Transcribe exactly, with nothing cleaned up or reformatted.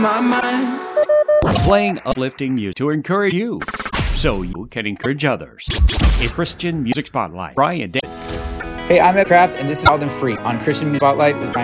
my mind. Playing uplifting music to encourage you, so you can encourage others. A Christian Music Spotlight. Brian David. Hey, I'm Ed Kraft, and this is Wild and Free on Christian Music Spotlight with Brian